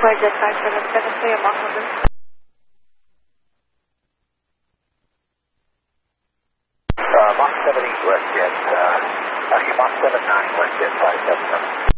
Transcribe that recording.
Jet 577, clear Mach 100. Mach 7 East West Jet, Mach 79 West Jet 577.